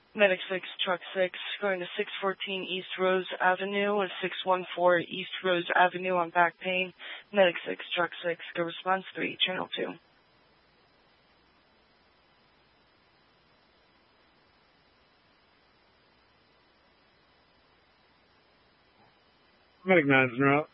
Medic 6, Truck 6, going to 614 East Rose Avenue and 614 East Rose Avenue on back pain. Medic 6, Truck 6, go response 3, channel 2. Medic 9's en route.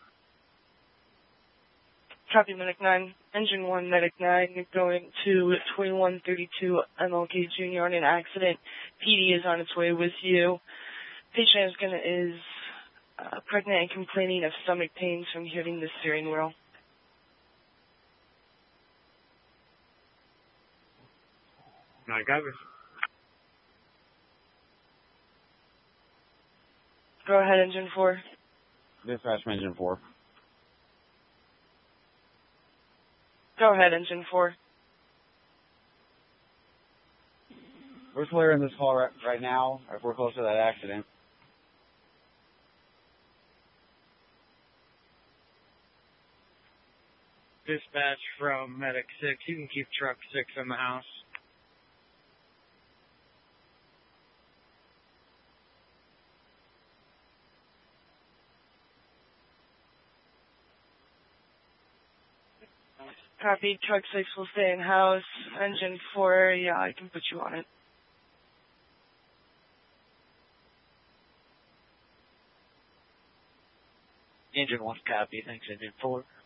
Copy, Medic 9. Engine 1, Medic 9, going to 2132 MLK Jr. on an accident. PD is on its way with you. Patient is pregnant and complaining of stomach pains from hitting the steering wheel. I got it. Go ahead, Engine 4. Dispatch Engine 4. Go ahead, Engine 4. We're clearing this call right now, if we're close to that accident. Dispatch from Medic 6. You can keep Truck 6 in the house. Copy, Truck 6 will stay in house. Engine 4, yeah, I can put you on it. Engine 1 copy, thanks Engine 4.